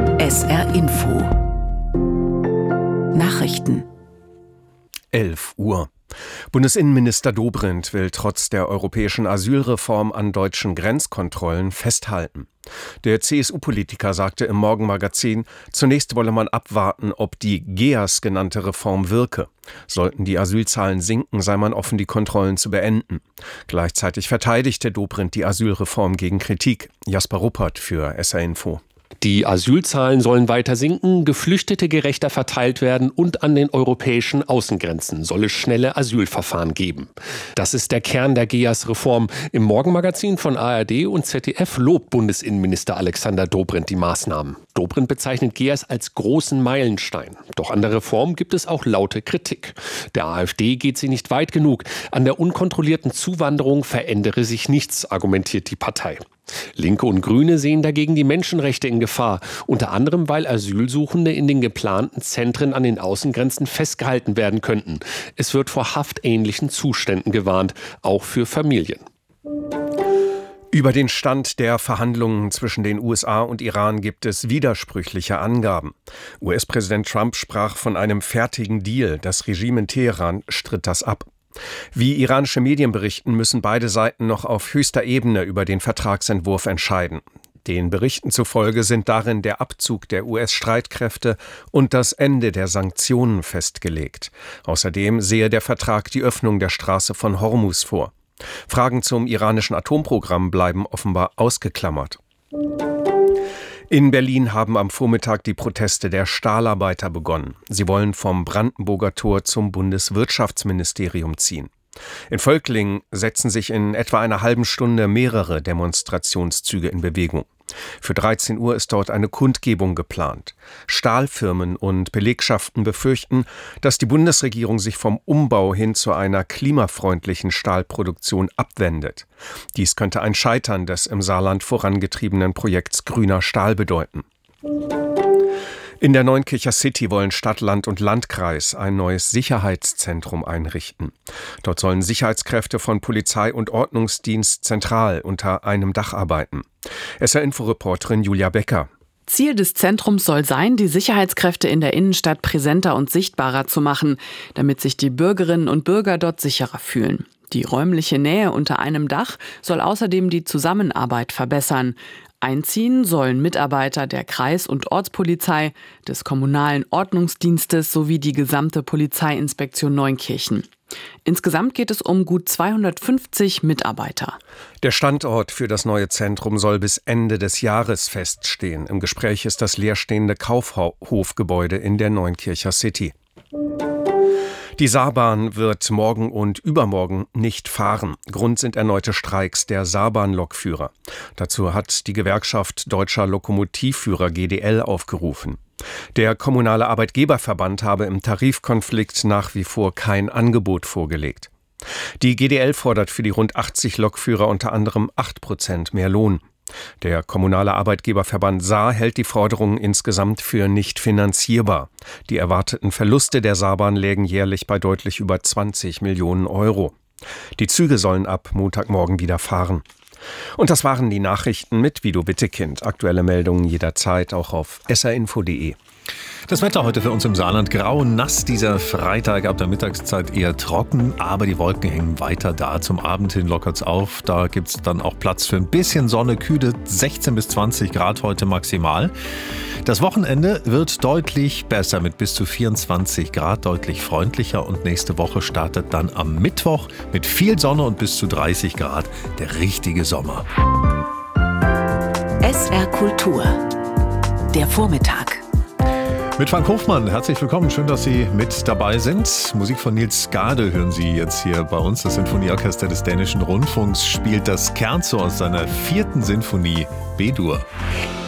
SR Info Nachrichten 11 Uhr. Bundesinnenminister Dobrindt will trotz der europäischen Asylreform an deutschen Grenzkontrollen festhalten. Der CSU-Politiker sagte im Morgenmagazin, zunächst wolle man abwarten, ob die GEAS genannte Reform wirke. Sollten die Asylzahlen sinken, sei man offen, die Kontrollen zu beenden. Gleichzeitig verteidigte Dobrindt die Asylreform gegen Kritik. Jasper Ruppert für SR Info. Die Asylzahlen sollen weiter sinken, Geflüchtete gerechter verteilt werden und an den europäischen Außengrenzen soll es schnelle Asylverfahren geben. Das ist der Kern der GEAS-Reform. Im Morgenmagazin von ARD und ZDF lobt Bundesinnenminister Alexander Dobrindt die Maßnahmen. Dobrindt bezeichnet GEAS als großen Meilenstein. Doch an der Reform gibt es auch laute Kritik. Der AfD geht sie nicht weit genug. An der unkontrollierten Zuwanderung verändere sich nichts, argumentiert die Partei. Linke und Grüne sehen dagegen die Menschenrechte in Gefahr, unter anderem weil Asylsuchende in den geplanten Zentren an den Außengrenzen festgehalten werden könnten. Es wird vor haftähnlichen Zuständen gewarnt, auch für Familien. Über den Stand der Verhandlungen zwischen den USA und Iran gibt es widersprüchliche Angaben. US-Präsident Trump sprach von einem fertigen Deal. Das Regime in Teheran stritt das ab. Wie iranische Medien berichten, müssen beide Seiten noch auf höchster Ebene über den Vertragsentwurf entscheiden. Den Berichten zufolge sind darin der Abzug der US-Streitkräfte und das Ende der Sanktionen festgelegt. Außerdem sehe der Vertrag die Öffnung der Straße von Hormuz vor. Fragen zum iranischen Atomprogramm bleiben offenbar ausgeklammert. In Berlin haben am Vormittag die Proteste der Stahlarbeiter begonnen. Sie wollen vom Brandenburger Tor zum Bundeswirtschaftsministerium ziehen. In Völklingen setzen sich in etwa einer halben Stunde mehrere Demonstrationszüge in Bewegung. Für 13 Uhr ist dort eine Kundgebung geplant. Stahlfirmen und Belegschaften befürchten, dass die Bundesregierung sich vom Umbau hin zu einer klimafreundlichen Stahlproduktion abwendet. Dies könnte ein Scheitern des im Saarland vorangetriebenen Projekts Grüner Stahl bedeuten. In der Neunkircher City wollen Stadt, Land und Landkreis ein neues Sicherheitszentrum einrichten. Dort sollen Sicherheitskräfte von Polizei und Ordnungsdienst zentral unter einem Dach arbeiten. SR-Info-Reporterin Julia Becker. Ziel des Zentrums soll sein, die Sicherheitskräfte in der Innenstadt präsenter und sichtbarer zu machen, damit sich die Bürgerinnen und Bürger dort sicherer fühlen. Die räumliche Nähe unter einem Dach soll außerdem die Zusammenarbeit verbessern. Einziehen sollen Mitarbeiter der Kreis- und Ortspolizei, des kommunalen Ordnungsdienstes sowie die gesamte Polizeiinspektion Neunkirchen. Insgesamt geht es um gut 250 Mitarbeiter. Der Standort für das neue Zentrum soll bis Ende des Jahres feststehen. Im Gespräch ist das leerstehende Kaufhofgebäude in der Neunkircher City. Die Saarbahn wird morgen und übermorgen nicht fahren. Grund sind erneute Streiks der Saarbahn-Lokführer. Dazu hat die Gewerkschaft Deutscher Lokomotivführer GDL aufgerufen. Der kommunale Arbeitgeberverband habe im Tarifkonflikt nach wie vor kein Angebot vorgelegt. Die GDL fordert für die rund 80 Lokführer unter anderem 8% mehr Lohn. Der kommunale Arbeitgeberverband Saar hält die Forderungen insgesamt für nicht finanzierbar. Die erwarteten Verluste der Saarbahn lägen jährlich bei deutlich über 20 Millionen Euro. Die Züge sollen ab Montagmorgen wieder fahren. Und das waren die Nachrichten mit Vido Wittekind. Aktuelle Meldungen jederzeit auch auf srinfo.de. Das Wetter heute für uns im Saarland grau und nass. Dieser Freitag ab der Mittagszeit eher trocken, aber die Wolken hängen weiter da. Zum Abend hin lockert's auf. Da gibt's dann auch Platz für ein bisschen Sonne, kühle 16 bis 20 Grad heute maximal. Das Wochenende wird deutlich besser mit bis zu 24 Grad, deutlich freundlicher. Und nächste Woche startet dann am Mittwoch mit viel Sonne und bis zu 30 Grad der richtige Sommer. SR Kultur. Der Vormittag. Mit Frank Hofmann, herzlich willkommen, schön, dass Sie mit dabei sind. Musik von Niels Gade hören Sie jetzt hier bei uns. Das Sinfonieorchester des Dänischen Rundfunks spielt das Scherzo aus seiner 4. Sinfonie B-Dur.